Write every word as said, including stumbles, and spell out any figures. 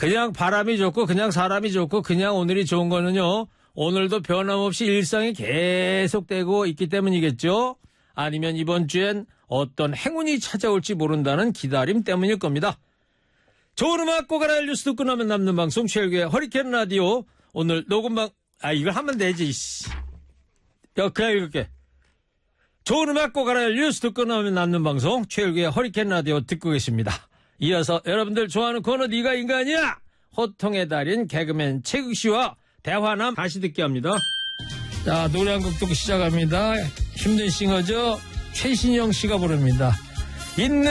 그냥 바람이 좋고 그냥 사람이 좋고 그냥 오늘이 좋은 거는요. 오늘도 변함없이 일상이 계속되고 있기 때문이겠죠. 아니면 이번 주엔 어떤 행운이 찾아올지 모른다는 기다림 때문일 겁니다. 좋은 음악 꼭 알아야 뉴스 듣고 나면 남는 방송 최일구의 허리케인 라디오. 오늘 녹음방 아 이걸 하면 되지. 야, 그냥 읽을게. 좋은 음악 꼭 알아야 뉴스 듣고 나면 남는 방송 최일구의 허리케인 라디오 듣고 계십니다. 이어서 여러분들 좋아하는 코너 네가 인간이야. 호통의 달인 개그맨 최국씨와 대화남 다시 듣게 합니다. 자, 노래 한 곡 듣고 시작합니다. 힘든 싱어죠. 최신영 씨가 부릅니다. 있는